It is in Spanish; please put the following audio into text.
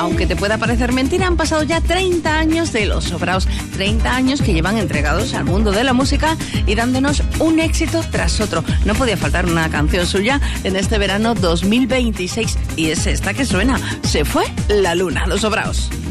Aunque te pueda parecer mentira, han pasado ya 30 años de Los Sobraos. 30 años que llevan entregados al mundo de la música y dándonos un éxito tras otro. No podía faltar una canción suya en este verano 2026. Y es esta que suena. Se fue la luna, Los Sobraos.